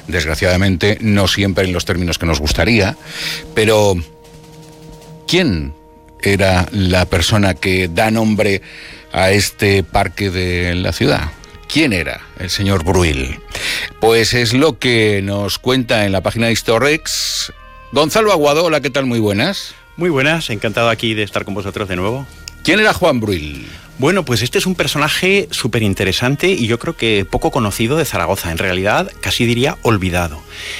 desgraciadamente no siempre en los términos que nos gustaría, pero ¿quién era la persona que da nombre a este parque de la ciudad? ¿Quién era el señor Bruil? Pues es lo que nos cuenta en la página de Historex Gonzalo Aguado. Hola, ¿qué tal? Muy buenas. Muy buenas, encantado aquí de estar con vosotros de nuevo. ¿Quién era Juan Bruil? Bueno, pues este es un personaje súper interesante y yo creo que poco conocido de Zaragoza, en realidad casi diría olvidado.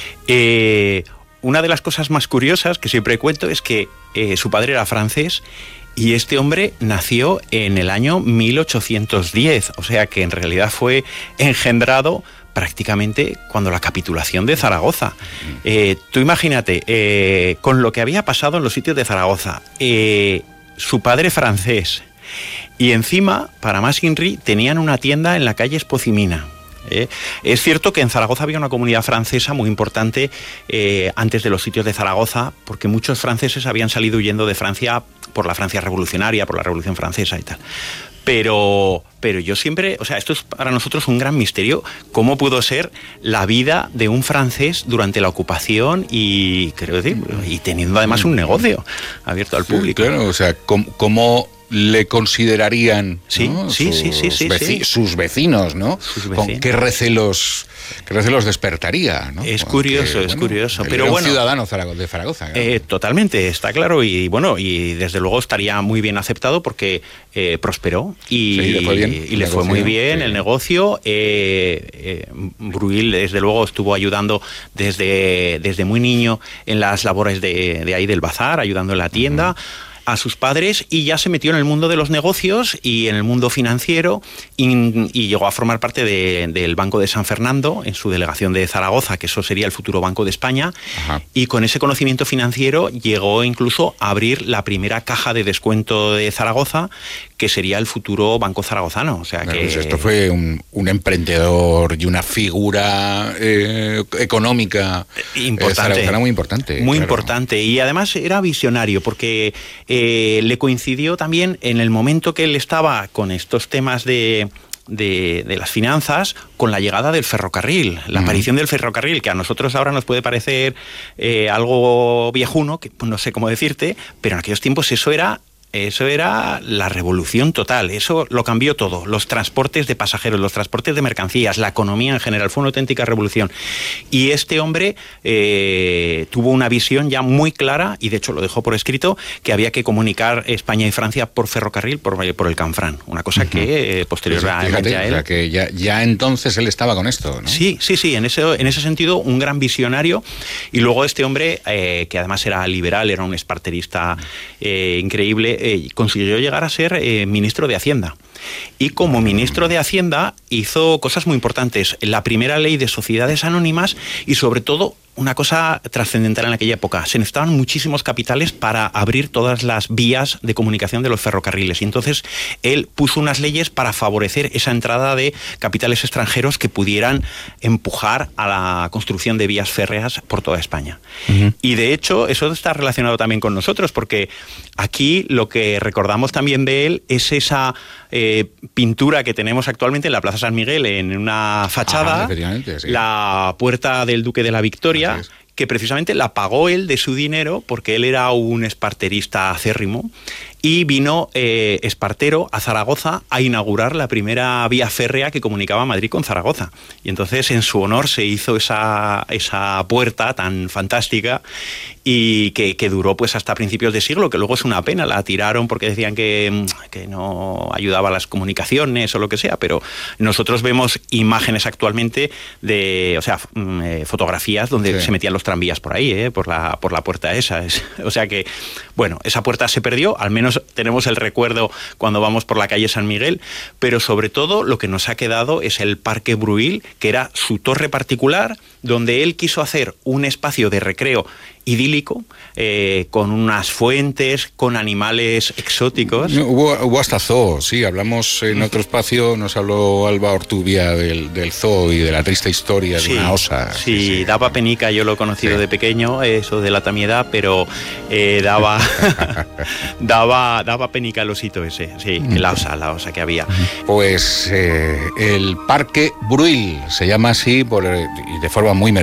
Una de las cosas más curiosas que siempre cuento es que su padre era francés y este hombre nació en el año 1810, o sea que en realidad fue engendrado prácticamente cuando la capitulación de Zaragoza. Tú imagínate, con lo que había pasado en los sitios de Zaragoza, su padre francés, y encima, para más Inri, tenían una tienda en la calle Espocimina. Es cierto que en Zaragoza había una comunidad francesa muy importante antes de los sitios de Zaragoza, porque muchos franceses habían salido huyendo de Francia por la Francia revolucionaria, por la Revolución Francesa y tal. Pero yo siempre, o sea, esto es para nosotros un gran misterio, cómo pudo ser la vida de un francés durante la ocupación y, creo decir, y teniendo además un negocio abierto al público. Sí, claro, o sea, cómo le considerarían, sí, ¿no? sí, sus vecinos, ¿no? Sus vecinos. ¿Con qué recelos despertaría, ¿no? Es curioso, es curioso. Pero bueno, un ciudadano de Zaragoza. Claro. Totalmente, está claro, y bueno, y desde luego estaría muy bien aceptado porque prosperó y le fue bien, y le fue muy bien el negocio. Bruil, desde luego, estuvo ayudando desde muy niño en las labores de ahí del bazar, ayudando en la tienda. A sus padres, y ya se metió en el mundo de los negocios y en el mundo financiero y llegó a formar parte del Banco de San Fernando en su delegación de Zaragoza, que eso sería el futuro Banco de España. Ajá. Y con ese conocimiento financiero llegó incluso a abrir la primera caja de descuento de Zaragoza, que sería el futuro Banco Zaragozano. O sea, bueno, que pues esto fue un emprendedor y una figura económica zaragozana muy importante. Muy importante, y además era visionario porque le coincidió también en el momento que él estaba con estos temas de las finanzas, con la llegada del ferrocarril, la aparición del ferrocarril, que a nosotros ahora nos puede parecer algo viejuno, que no sé cómo decirte, pero en aquellos tiempos eso era la revolución total, eso lo cambió todo, los transportes de pasajeros, los transportes de mercancías, la economía en general, fue una auténtica revolución. Y este hombre tuvo una visión ya muy clara, y de hecho lo dejó por escrito, que había que comunicar España y Francia por ferrocarril, por el Canfranc, una cosa que posteriormente a él... O sea que ya entonces él estaba con esto, ¿no? Sí, en ese sentido un gran visionario. Y luego este hombre, que además era liberal, era un esparterista increíble, consiguió llegar a ser ministro de Hacienda. Y como ministro de Hacienda hizo cosas muy importantes. La primera ley de sociedades anónimas y, sobre todo, una cosa trascendental en aquella época. Se necesitaban muchísimos capitales para abrir todas las vías de comunicación de los ferrocarriles. Y entonces él puso unas leyes para favorecer esa entrada de capitales extranjeros que pudieran empujar a la construcción de vías férreas por toda España. Y de hecho, eso está relacionado también con nosotros, porque aquí lo que recordamos también de él es esa pintura que tenemos actualmente en la Plaza San Miguel, en una fachada, sí. La puerta del Duque de la Victoria, que precisamente la pagó él de su dinero, porque él era un esparterista acérrimo, y vino Espartero a Zaragoza a inaugurar la primera vía férrea que comunicaba Madrid con Zaragoza. Y entonces en su honor se hizo esa puerta tan fantástica y que duró pues hasta principios de siglo, que luego es una pena, la tiraron porque decían que no ayudaba a las comunicaciones o lo que sea, pero nosotros vemos imágenes actualmente de, o sea, fotografías donde se metían los tranvías por ahí, por la puerta esa. O sea que, bueno, esa puerta se perdió, al menos tenemos el recuerdo cuando vamos por la calle San Miguel, pero sobre todo lo que nos ha quedado es el Parque Bruil, que era su torre particular, donde él quiso hacer un espacio de recreo idílico, con unas fuentes, con animales exóticos. Hubo hasta zoo, sí, hablamos en otro espacio, nos habló Alba Ortubia del zoo y de la triste historia de una osa. Sí, daba penica, yo lo he conocido de pequeño, eso delata mi edad, pero daba penica el osito ese, la osa que había. Pues el Parque Bruil se llama así y de forma muy